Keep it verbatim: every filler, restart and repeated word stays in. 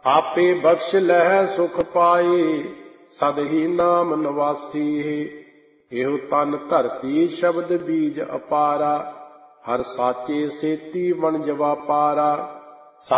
ਆਪੇ ਬਖਸ਼ ਲਹਿ ਸੁਖ ਪਾਏ, ਸਦ ਹੀ ਨਾਮ ਨਿਵਾਸੀ। ਇਹੋ ਤਨ ਧਰਤੀ ਸ਼ਬਦ ਬੀਜ ਅਪਾਰਾ, ਹਰ ਸਾਚੇ ਸੇਤੀ ਵਣਜ ਵਾਪਾਰਾ।